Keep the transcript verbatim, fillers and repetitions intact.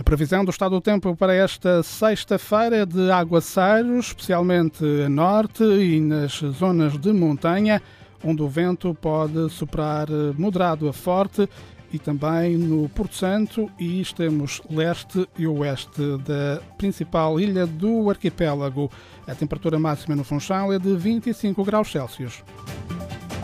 previsão do estado do tempo para esta sexta-feira é de aguaceiros, especialmente a norte e nas zonas de montanha, onde o vento pode soprar moderado a forte, e também no Porto Santo e extremos leste e oeste da principal ilha do arquipélago. A temperatura máxima no Funchal é de vinte e cinco graus Celsius.